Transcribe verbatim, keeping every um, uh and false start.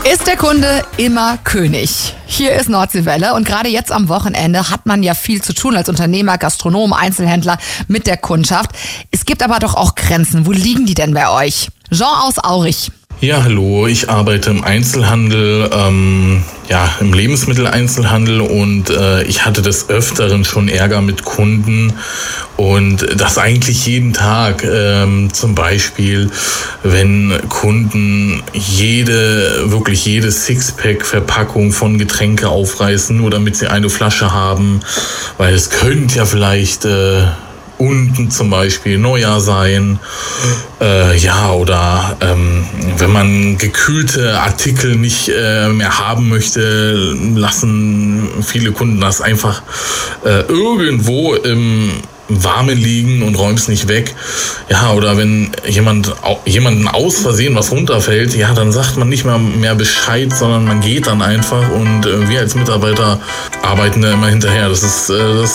Ist der Kunde immer König? Hier ist Nordseewelle und gerade jetzt am Wochenende hat man ja viel zu tun als Unternehmer, Gastronom, Einzelhändler mit der Kundschaft. Es gibt aber doch auch Grenzen. Wo liegen die denn bei euch? Jean aus Aurich. Ja, hallo, ich arbeite im Einzelhandel, ähm, ja, im Lebensmitteleinzelhandel und äh, ich hatte des Öfteren schon Ärger mit Kunden und das eigentlich jeden Tag. Ähm, zum Beispiel, wenn Kunden jede, wirklich jede Sixpack-Verpackung von Getränke aufreißen, nur damit sie eine Flasche haben, weil es könnte ja vielleicht äh, unten zum Beispiel Neujahr sein, äh, ja, oder ähm, wenn man gekühlte Artikel nicht äh, mehr haben möchte, lassen viele Kunden das einfach äh, irgendwo im Warme liegen und räumen es nicht weg. Ja, oder wenn jemand jemanden aus Versehen was runterfällt, ja, dann sagt man nicht mehr mehr Bescheid, sondern man geht dann einfach und äh, wir als Mitarbeiter arbeiten da immer hinterher. Das ist, äh, das